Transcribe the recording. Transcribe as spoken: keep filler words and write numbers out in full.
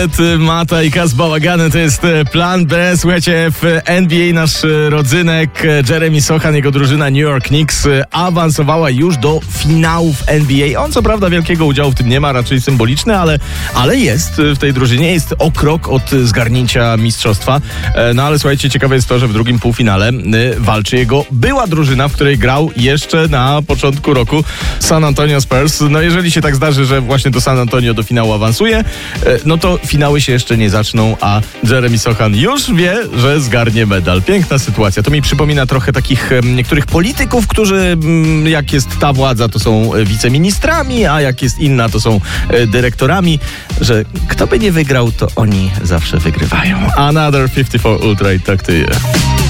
Mata i Kaz Bałagany to jest plan B. Słuchajcie, w N B A nasz rodzynek Jeremy Sochan, jego drużyna New York Knicks awansowała już do finałów N B A. On co prawda wielkiego udziału w tym nie ma, raczej symboliczny, ale, ale jest w tej drużynie, jest o krok od zgarnięcia mistrzostwa. No ale słuchajcie, ciekawe jest to, że w drugim półfinale walczy jego była drużyna, w której grał jeszcze na początku roku, San Antonio Spurs. No jeżeli się tak zdarzy, że właśnie to San Antonio do finału awansuje, no to finały się jeszcze nie zaczną, a Jeremy Sochan już wie, że zgarnie medal. Piękna sytuacja. To mi przypomina trochę takich um, niektórych polityków, którzy um, jak jest ta władza, to są wiceministrami, a jak jest inna, to są e, dyrektorami, że kto by nie wygrał, to oni zawsze wygrywają. Another fifty-four Ultra i tak to jest.